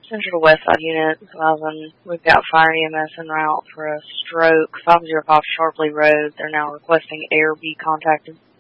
Central West Side Unit 7. We've got Fire EMS en route for a stroke. 505 Sharpley Road. They're now requesting air be contacted.